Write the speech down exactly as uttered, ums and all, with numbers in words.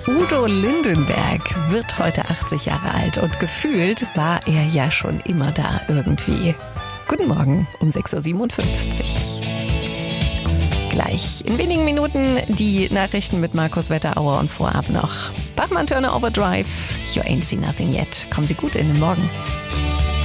Udo Lindenberg wird heute achtzig Jahre alt und gefühlt war er ja schon immer da irgendwie. Guten Morgen um sechs Uhr siebenundfünfzig. Gleich in wenigen Minuten die Nachrichten mit Markus Wetterauer und vorab noch Bachmann Turner Overdrive. You ain't seen nothing yet. Kommen Sie gut in den Morgen.